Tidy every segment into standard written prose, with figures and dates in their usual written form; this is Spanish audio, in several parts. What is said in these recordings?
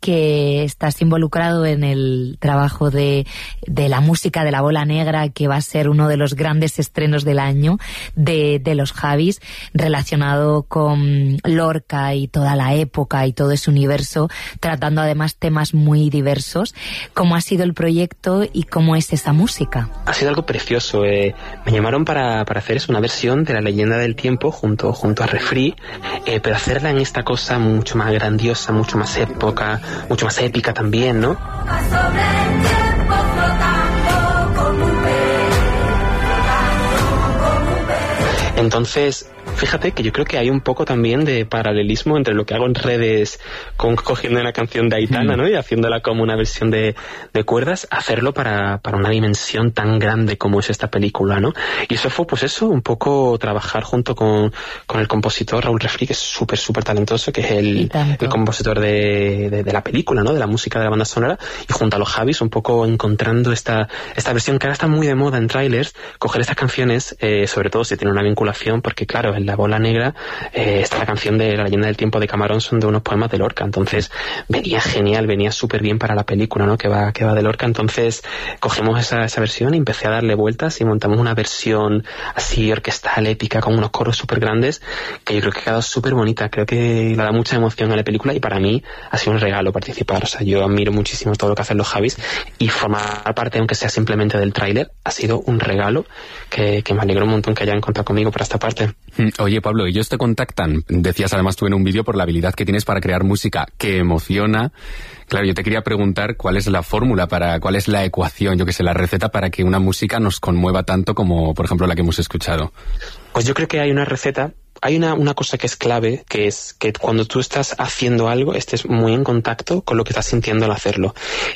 que estás involucrado en el trabajo de la música de La Bola Negra, que va a ser uno de los grandes estrenos del año de los Javis, relacionado con Lorca y toda la época y todo ese universo, tratando además temas muy diversos. ¿Cómo ha sido el proyecto y cómo es esa música? Ha sido algo precioso. Me llamaron para hacer una versión de La Leyenda del Tiempo junto a Refri, pero hacerla en esta cosa mucho más grandiosa, mucho más épica también, ¿no? Entonces, fíjate que yo creo que hay un poco también de paralelismo entre lo que hago en redes cogiendo una canción de Aitana, ¿no? Y haciéndola como una versión de cuerdas, hacerlo para una dimensión tan grande como es esta película, ¿no? Y eso fue, pues eso, un poco trabajar junto con el compositor Raúl Refri, que es súper talentoso, que es el compositor de la película, ¿no? De la música de la banda sonora, y junto a los Javis un poco encontrando esta versión que ahora está muy de moda en trailers, coger estas canciones, sobre todo si tiene una vinculación, porque claro, en La Bola Negra está la canción de La Leyenda del Tiempo de Camarón, son de unos poemas de Lorca, entonces venía genial, venía súper bien para la película, ¿no? Que va de Lorca. Entonces cogimos esa versión y empecé a darle vueltas y montamos una versión así orquestal, épica, con unos coros súper grandes, que yo creo que ha quedado súper bonita. Creo que le da mucha emoción a la película y para mí ha sido un regalo participar. O sea, yo admiro muchísimo todo lo que hacen los Javis y formar parte, aunque sea simplemente del tráiler, ha sido un regalo que me alegro un montón que hayan contado conmigo para esta parte. Oye, Pablo, ellos te contactan, decías además tú en un vídeo, por la habilidad que tienes para crear música que emociona. Claro, yo te quería preguntar cuál es la fórmula, cuál es la ecuación, yo que sé, la receta para que una música nos conmueva tanto como, por ejemplo, la que hemos escuchado. Pues yo creo que hay una receta. Hay una cosa que es clave, que es que cuando tú estás haciendo algo, estés muy en contacto con lo que estás sintiendo al hacerlo.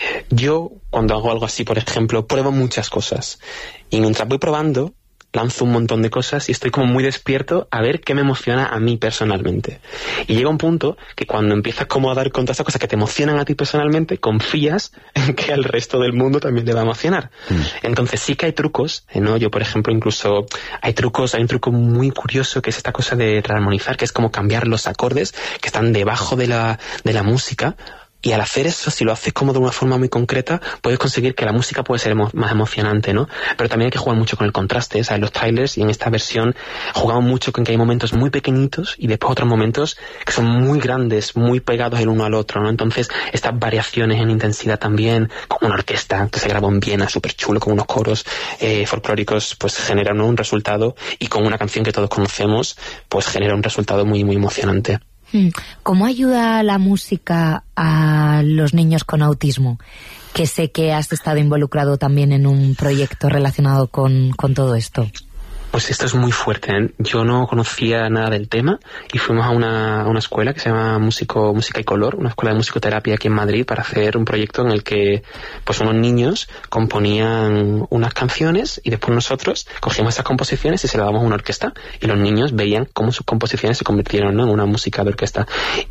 Yo, cuando hago algo así, por ejemplo, pruebo muchas cosas. Y mientras voy probando, lanzo un montón de cosas y estoy como muy despierto a ver qué me emociona a mí personalmente. Y llega un punto que cuando empiezas como a dar cuenta de esas cosas que te emocionan a ti personalmente, confías en que al resto del mundo también le va a emocionar. Entonces sí que hay trucos, ¿no? Yo, por ejemplo, incluso hay un truco muy curioso que es esta cosa de rearmonizar, que es como cambiar los acordes que están debajo de la música. Y al hacer eso, si lo haces como de una forma muy concreta, puedes conseguir que la música puede ser más emocionante, ¿no? Pero también hay que jugar mucho con el contraste. O sea, en los trailers y en esta versión jugamos mucho con que hay momentos muy pequeñitos y después otros momentos que son muy grandes, muy pegados el uno al otro, ¿no? Entonces, estas variaciones en intensidad también, con una orquesta que se grabó en Viena, súper chulo, con unos coros folclóricos, pues generan un resultado, y con una canción que todos conocemos, pues genera un resultado muy, muy emocionante. ¿Cómo ayuda la música a los niños con autismo? Que sé que has estado involucrado también en un proyecto relacionado con todo esto. Pues esto es muy fuerte, ¿eh? Yo no conocía nada del tema y fuimos a una escuela que se llama Música y Color, una escuela de musicoterapia aquí en Madrid, para hacer un proyecto en el que pues unos niños componían unas canciones y después nosotros cogíamos esas composiciones y se las dábamos a una orquesta y los niños veían cómo sus composiciones se convirtieron, ¿no?, en una música de orquesta.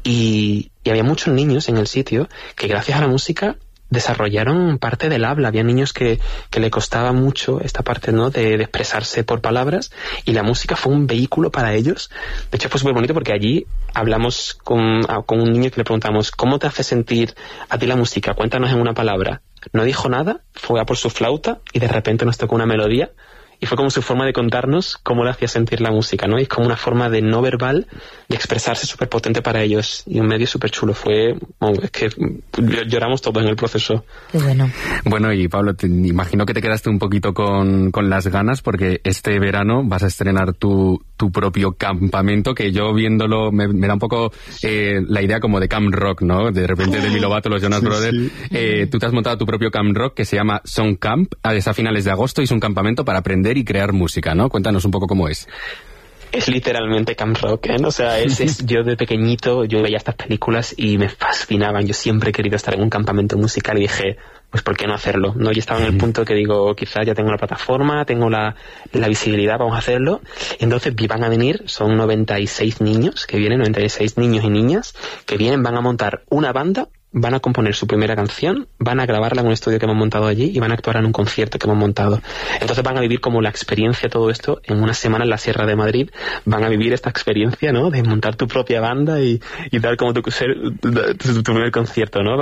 Y había muchos niños en el sitio que gracias a la música desarrollaron parte del habla. Había niños que le costaba mucho esta parte, ¿no?, de expresarse por palabras, y la música fue un vehículo para ellos. De hecho fue súper bonito porque allí hablamos con un niño que le preguntamos: ¿cómo te hace sentir a ti la música? Cuéntanos en una palabra. No dijo nada, fue a por su flauta y de repente nos tocó una melodía. Y fue como su forma de contarnos cómo le hacía sentir la música, ¿no? Y es como una forma de no verbal de expresarse súper potente para ellos. Y un medio súper chulo. Es que lloramos todos en el proceso. Qué bueno. Bueno, y Pablo, imagino que te quedaste un poquito con las ganas, porque este verano vas a estrenar tu propio campamento, que yo viéndolo me da un poco la idea como de Camp Rock, ¿no? De repente Demi Lovato, los Jonas Brothers. Sí. Tú te has montado tu propio Camp Rock que se llama Song Camp, es a finales de agosto, y es un campamento para aprender y crear música, ¿no? Cuéntanos un poco cómo es. Es literalmente Camp Rock, ¿eh? O sea, yo de pequeñito, yo veía estas películas y me fascinaban. Yo siempre he querido estar en un campamento musical y dije, pues ¿por qué no hacerlo? ¿No? Yo estaba en el punto que digo, quizás ya tengo la plataforma, tengo la visibilidad, vamos a hacerlo. Entonces van a venir, son 96 niños que vienen, 96 niños y niñas que vienen, van a montar una banda, van a componer su primera canción, van a grabarla en un estudio que hemos montado allí y van a actuar en un concierto que hemos montado. Entonces van a vivir como la experiencia, todo esto, en una semana en la Sierra de Madrid. Van a vivir esta experiencia, ¿no?, de montar tu propia banda y dar como tu primer concierto, ¿no?